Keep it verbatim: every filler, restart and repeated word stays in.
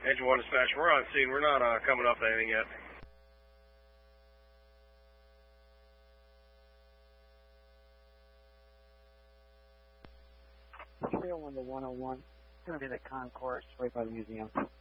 Engine one dispatch, we're on scene. We're not uh, coming up to anything yet. three oh one to one oh one. It's going to be the concourse right by the museum.